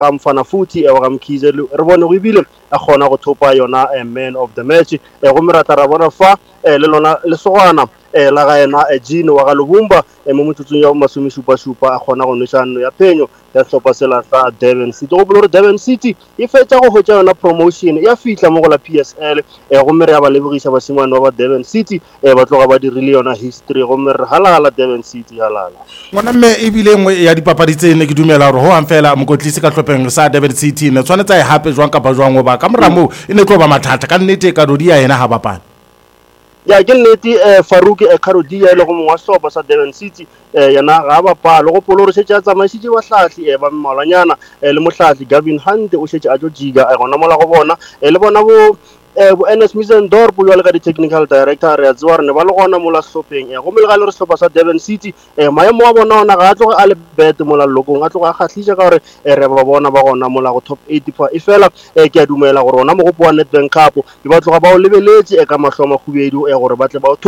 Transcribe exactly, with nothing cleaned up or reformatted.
ga Mfana Futhi wa ga Mkhize re bone go ibile a gona go thopa yona man of the match go merata ra bona fa le lona le sogwana la ga ena Jean wa ga Lubumba mo motsotsong ya masomešupasupa a gona go nešano ya phenyo ya tlhopha sela sa Durban City go bolore Durban City e fetsa go hwetša yona promotion ya fihla mo go la P S L go mere ya ba lebogisa basimane ba Durban City ba tloga ba dirile yona history go mere halala Durban City halala ngwana mme e bile nngwe ya dipapadi tse ne ke dumela gore ho ang fela mokotlisi ka tlhopheng sa Durban City ne tshwanetse e hape jwang kapa jwang go ba ka moramo e ne tlo ba mathata ka nnete ka dodi ya ena ha bapana ya ke nnete Faruki Kharodia le go mongwa sopa sa Durban City yana ga ba pa le go polore se tsa tsamaisitse bahlahli ba mmalanyana le mohlahli Gavin Hunt o setse a tlo jiga a gona mola go bona le bona bo bo N S Mizendorp o le ka di-technical director ya tsware ne ba le gona mola hlopheng go mele ga le re hlopa sa Durban City maemo a bona ona ga a tloga a le bet mola lokong a tloga a khatlhisa ka gore re ba bona ba gona mola go top eight fa e fela ke a dumela gore ona mo go bua Nedbank Cup ke ba tloga ba o lebeletse ka mahloma khubedu gore ba tle ba